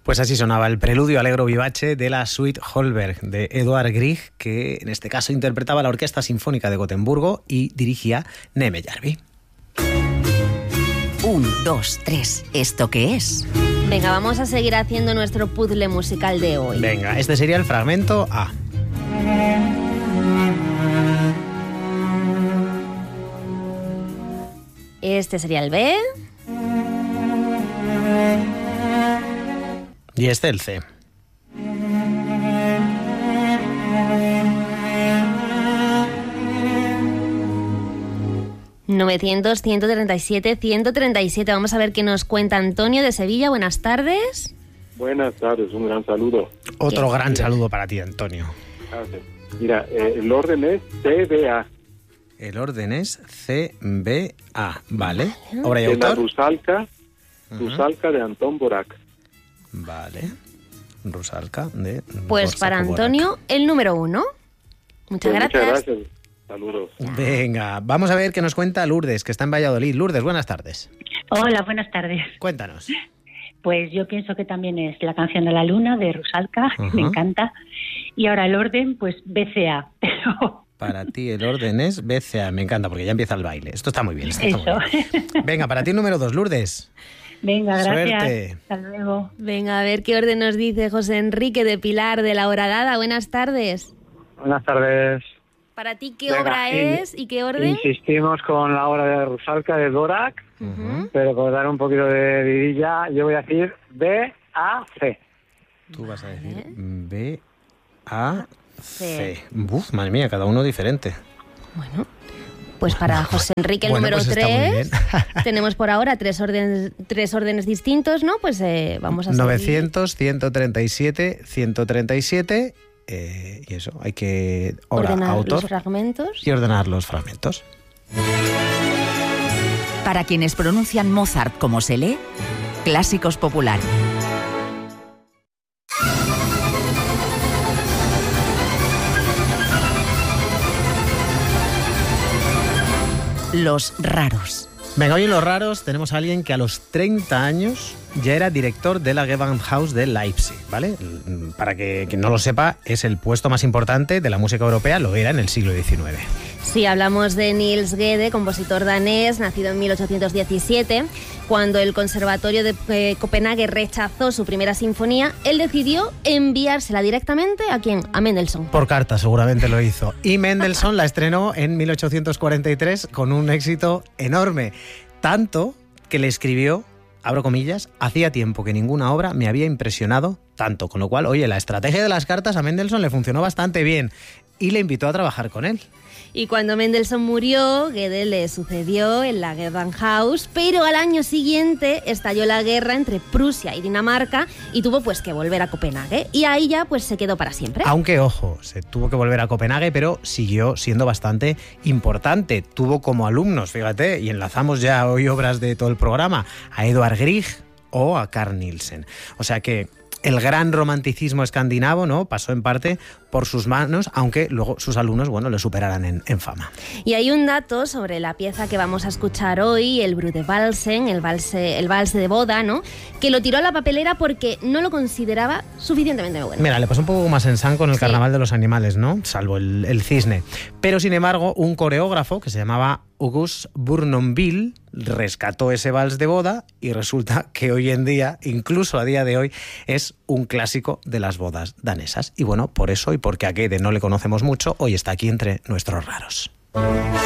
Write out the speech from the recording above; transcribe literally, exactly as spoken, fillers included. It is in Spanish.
Pues así sonaba el preludio Allegro vivace de la Suite Holberg de Edvard Grieg, que en este caso interpretaba la Orquesta Sinfónica de Gotemburgo y dirigía Neme Järvi. Un, dos, tres. ¿Esto qué es? Venga, vamos a seguir haciendo nuestro puzzle musical de hoy. Venga, este sería el fragmento A. Este sería el B. Y este el C. novecientos, ciento treinta y siete, ciento treinta y siete. Vamos a ver qué nos cuenta Antonio de Sevilla. Buenas tardes. Buenas tardes, un gran saludo. Otro Bien. gran saludo para ti, Antonio. Gracias. Mira, eh, el orden es C B A. El orden es C B A, ¿vale? Obra y De la autor. Rusalka, Ujú. Rusalka de Anton Borak. Vale. Rusalka de... Pues Dvořák para Borak. Antonio, el número uno. Muchas Pues gracias. Muchas gracias. Saludos. Venga, vamos a ver qué nos cuenta Lourdes, que está en Valladolid. Lourdes, buenas tardes. Hola, buenas tardes. Cuéntanos. Pues yo pienso que también es la canción de la luna de Rusalka, Ajá. me encanta. Y ahora el orden, pues B C A. Para ti el orden es B C A. Me encanta porque ya empieza el baile. Esto está muy bien. Esto está Eso. muy bien. Venga, para ti el número dos, Lourdes. Venga, gracias. Suerte. Hasta luego. Venga, a ver qué orden nos dice José Enrique de Pilar de la Horadada. Buenas tardes. Buenas tardes. Para ti, ¿qué Venga, obra in- es y qué orden? Insistimos con la obra de Rusalka de Dvořák, Ujú. pero por dar un poquito de vidilla, yo voy a decir B A C. Tú vas a decir Vale. B A C. C. Uf, madre mía, cada uno diferente. Bueno, pues para José Enrique el Bueno, número pues está muy tres tenemos por ahora tres órdenes, tres órdenes distintos, ¿no? Pues eh, vamos a seguir. novecientos, ciento treinta y siete, ciento treinta y siete. Eh, y eso, hay que... Obra, ordenar autor los fragmentos. y ordenar los fragmentos. Para quienes pronuncian Mozart como se lee, Clásicos Popular. Los raros. Venga, hoy en Los Raros tenemos a alguien que a los treinta años ya era director de la Gewandhaus de Leipzig, ¿vale? Para que quien no lo sepa, es el puesto más importante de la música europea, lo era en el siglo diecinueve. Sí, hablamos de Niels Gede, compositor danés, nacido en mil ochocientos diecisiete. Cuando el Conservatorio de eh, Copenhague rechazó su primera sinfonía, él decidió enviársela directamente ¿a quién? A Mendelssohn. Por carta seguramente lo hizo. Y Mendelssohn la estrenó en mil ochocientos cuarenta y tres con un éxito enorme. Tanto que le escribió, abro comillas, hacía tiempo que ninguna obra me había impresionado tanto. Con lo cual, oye, la estrategia de las cartas a Mendelssohn le funcionó bastante bien y le invitó a trabajar con él. Y cuando Mendelssohn murió, Gede le sucedió en la Gewandhaus, pero al año siguiente estalló la guerra entre Prusia y Dinamarca y tuvo pues que volver a Copenhague. Y ahí ya pues se quedó para siempre. Aunque, ojo, se tuvo que volver a Copenhague, pero siguió siendo bastante importante. Tuvo como alumnos, fíjate, y enlazamos ya hoy obras de todo el programa, a Edvard Grieg o a Carl Nielsen. O sea que el gran romanticismo escandinavo, ¿no?, pasó en parte por sus manos, aunque luego sus alumnos, bueno, le superaran en, en fama. Y hay un dato sobre la pieza que vamos a escuchar hoy, el Brudevalsen, el valse, el valse de boda, ¿no?, que lo tiró a la papelera porque no lo consideraba suficientemente bueno. Mira, le pasó un poco más en San con el Sí. Carnaval de los Animales, ¿no?, salvo el, el cisne. Pero, sin embargo, un coreógrafo que se llamaba August Bournonville rescató ese vals de boda y resulta que hoy en día, incluso a día de hoy, es un clásico de las bodas danesas. Y bueno, por eso y porque a Gede no le conocemos mucho, hoy está aquí entre nuestros raros.